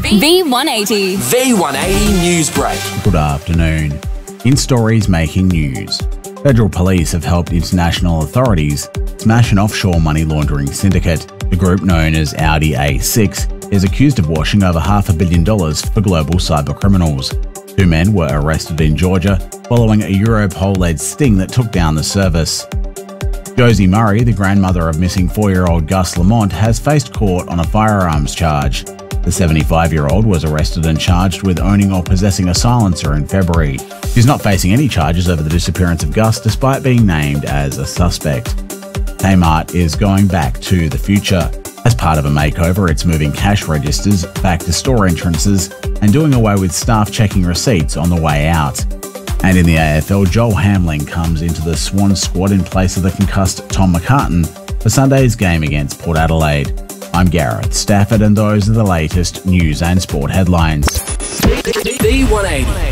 V180. V180 News Break. Good afternoon. In stories making news, federal police have helped international authorities smash an offshore money laundering syndicate. The group, known as Audi A6, is accused of washing over $500 million for global cyber criminals. 2 men were arrested in Georgia following a Europol-led sting that took down the service. Josie Murray, the grandmother of missing 4-year-old Gus Lamont, has faced court on a firearms charge. The 75-year-old was arrested and charged with owning or possessing a silencer in February. She's not facing any charges over the disappearance of Gus, despite being named as a suspect. Kmart is going back to the future. As part of a makeover, it's moving cash registers back to store entrances and doing away with staff checking receipts on the way out. And in the AFL, Joel Hamling comes into the Swans squad in place of the concussed Tom McCartan for Sunday's game against Port Adelaide. I'm Gareth Stafford, and those are the latest news and sport headlines. V180.